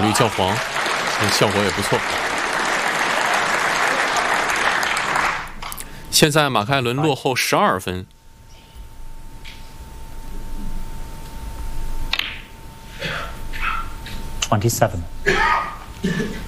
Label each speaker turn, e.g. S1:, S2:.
S1: 虑教皇，效果也不错。现在马凯伦落后12分。
S2: 27.